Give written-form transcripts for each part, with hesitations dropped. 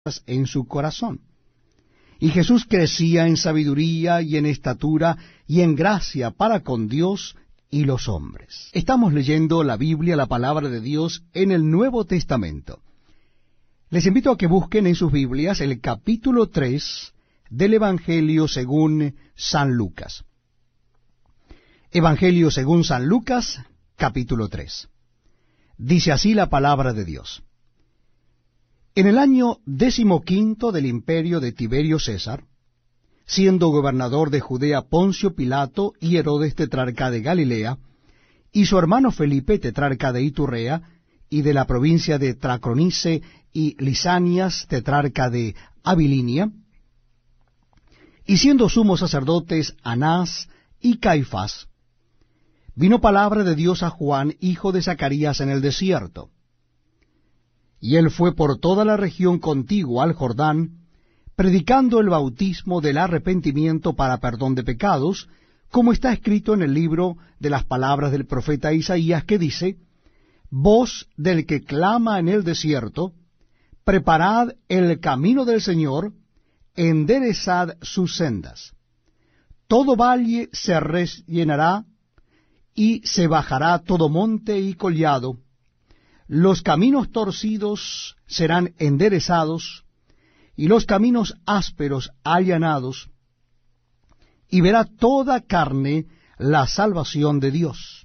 en su corazón. Y Jesús crecía en sabiduría y en estatura y en gracia para con Dios y los hombres. Estamos leyendo la Biblia, la palabra de Dios, en el Nuevo Testamento. Les invito a que busquen en sus Biblias el capítulo 3 del Evangelio según San Lucas. Evangelio según San Lucas, capítulo 3. Dice así la palabra de Dios. En el año 15 del imperio de Tiberio César, siendo gobernador de Judea Poncio Pilato y Herodes tetrarca de Galilea, y su hermano Felipe tetrarca de Iturrea, y de la provincia de Traconice y Lisanias tetrarca de Abilinia, y siendo sumos sacerdotes Anás y Caifás, vino palabra de Dios a Juan, hijo de Zacarías, en el desierto. Y él fue por toda la región contigua al Jordán, predicando el bautismo del arrepentimiento para perdón de pecados, como está escrito en el libro de las palabras del profeta Isaías, que dice: Voz del que clama en el desierto, preparad el camino del Señor, enderezad sus sendas. Todo valle se rellenará, y se bajará todo monte y collado. Los caminos torcidos serán enderezados, y los caminos ásperos allanados, y verá toda carne la salvación de Dios.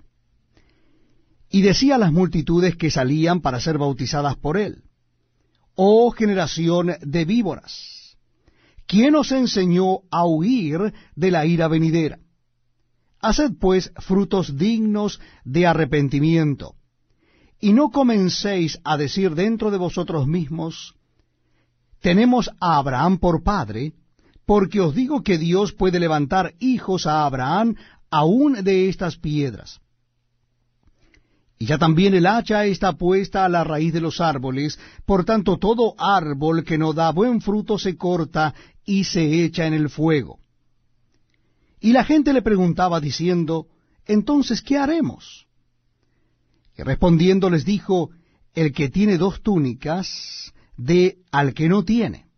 Y decía a las multitudes que salían para ser bautizadas por él: Oh generación de víboras, ¿quién os enseñó a huir de la ira venidera? Haced pues frutos dignos de arrepentimiento, y no comencéis a decir dentro de vosotros mismos: tenemos a Abraham por padre, porque os digo que Dios puede levantar hijos a Abraham aún de estas piedras. Y ya también el hacha está puesta a la raíz de los árboles, por tanto todo árbol que no da buen fruto se corta y se echa en el fuego. Y la gente le preguntaba diciendo: entonces, ¿qué haremos? Y respondiendo les dijo: el que tiene 2 túnicas, dé al que no tiene.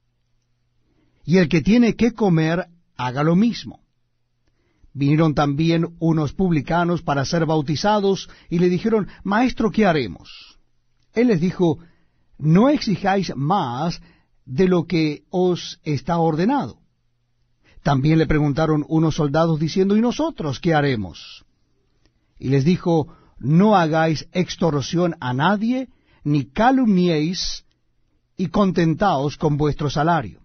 Y el que tiene que comer, haga lo mismo. Vinieron también unos publicanos para ser bautizados, y le dijeron: Maestro, ¿qué haremos? Él les dijo: no exijáis más de lo que os está ordenado. También le preguntaron unos soldados diciendo: ¿y nosotros qué haremos? Y les dijo: no hagáis extorsión a nadie, ni calumniéis, y contentaos con vuestro salario.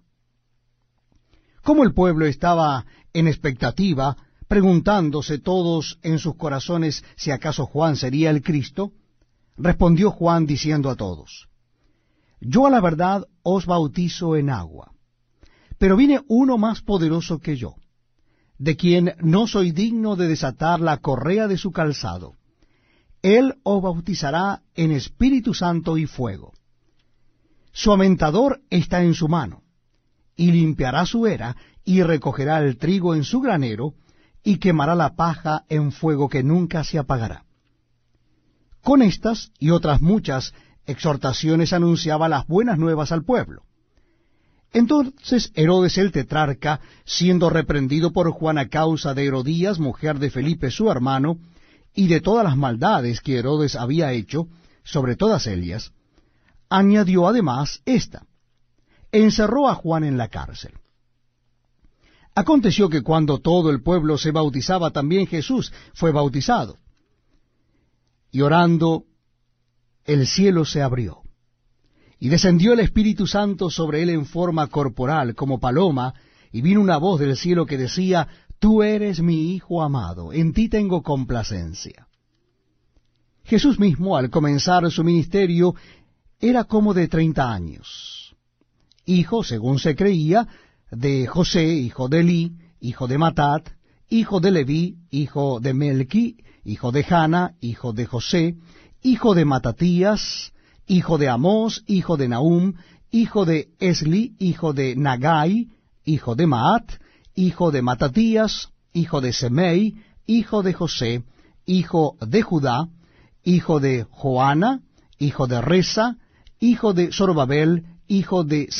Como el pueblo estaba en expectativa, preguntándose todos en sus corazones si acaso Juan sería el Cristo, respondió Juan diciendo a todos: yo a la verdad os bautizo en agua, pero viene uno más poderoso que yo, de quien no soy digno de desatar la correa de su calzado. Él os bautizará en Espíritu Santo y fuego. Su aventador está en su mano, y limpiará su era, y recogerá el trigo en su granero, y quemará la paja en fuego que nunca se apagará. Con estas y otras muchas exhortaciones anunciaba las buenas nuevas al pueblo. Entonces Herodes el tetrarca, siendo reprendido por Juan a causa de Herodías, mujer de Felipe su hermano, y de todas las maldades que Herodes había hecho, sobre todas ellas, añadió además esta: encerró a Juan en la cárcel. Aconteció que cuando todo el pueblo se bautizaba, también Jesús fue bautizado. Y orando, el cielo se abrió, y descendió el Espíritu Santo sobre él en forma corporal, como paloma, y vino una voz del cielo que decía: Tú eres mi Hijo amado, en ti tengo complacencia. Jesús mismo, al comenzar su ministerio, era como de 30 años, hijo, según se creía, de José, hijo de Elí, hijo de Matat, hijo de Leví, hijo de Melqui, hijo de Jana, hijo de José, hijo de Matatías, hijo de Amós, hijo de Nahum, hijo de Esli, hijo de Nagai, hijo de Maat, hijo de Matatías, hijo de Semei, hijo de José, hijo de Judá, hijo de Joana, hijo de Resa, hijo de Zorobabel, hijo de